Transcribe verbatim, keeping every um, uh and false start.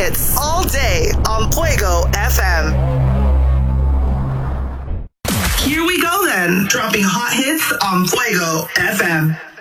hits all day on Fuego F M. Here we go then, dropping hot hits on Fuego F M.